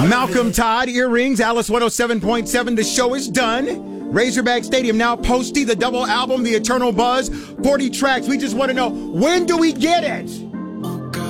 Malcolm Todd, Earrings, Alice 107.7. The show is done. Razorback Stadium now Posty, the double album, The Eternal Buzz, 40 tracks. We just want to know, when do we get it?